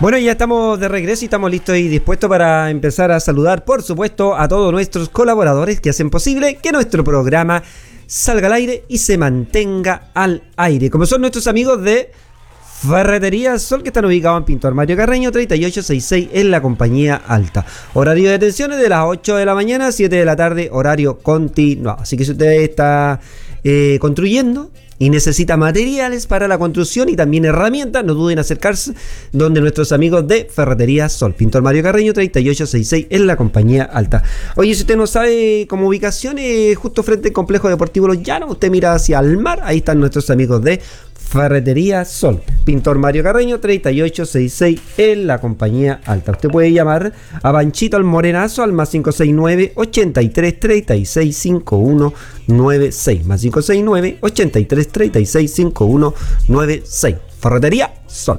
Bueno, ya estamos de regreso y estamos listos y dispuestos para empezar a saludar, por supuesto, a todos nuestros colaboradores que hacen posible que nuestro programa salga al aire y se mantenga al aire. Como son nuestros amigos de Ferretería Sol, que están ubicados en Pintor Mario Carreño 3866 en la Compañía Alta. Horario de atención es de las 8 de la mañana a 7 de la tarde, horario continuado. Así que si usted está construyendo y necesita materiales para la construcción y también herramientas, no duden en acercarse donde nuestros amigos de Ferretería Sol, Pintor Mario Carreño 3866 en la Compañía Alta. Oye, si usted no sabe como ubicación, justo frente al Complejo Deportivo Los Llanos, usted mira hacia el mar, ahí están nuestros amigos de Ferretería Sol, Pintor Mario Carreño 3866 en la Compañía Alta. Usted puede llamar a Panchito al Morenazo al más 569 83 36 5196, más 569 83 36 5196. Ferretería Sol.